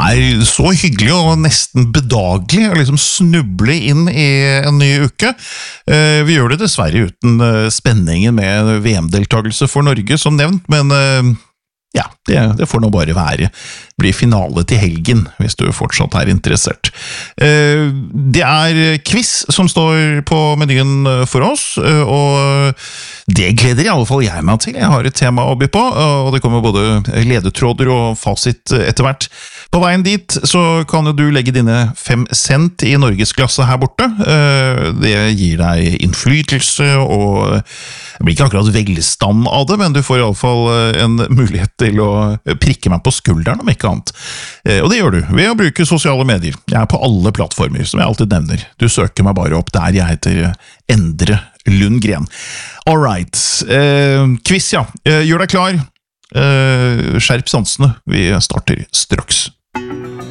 så hyggelig og nesten bedagelig å liksom snuble inn i en ny uke. Vi gjør det dessverre uten spenningen med VM-deltagelse for Norge, som nevnt, men ja, det får nå bare være. Det blir finale til helgen, hvis du fortsatt er interessert. Det quiz som står på menyen for oss, og det gleder i alle fall jeg meg til. Jeg har et tema å by på, og det kommer både ledetråder og fasit etter hvert. På veien dit så kan du legge dine 5 cent i Norgesklasse her borte. Det gir deg innflytelse, og det blir ikke akkurat velstand av det, men du får i alle fall en mulighet til å prikke meg på skulderen, om ikke annet. Og det gjør du ved å bruke sosiale medier. Jeg er på alle plattformer, som jeg alltid nevner. Du søker meg bare opp der jeg heter Endre Lundgren. All right. Quiz, ja. Gjør deg klar. Skjerp sansene. Vi starter straks.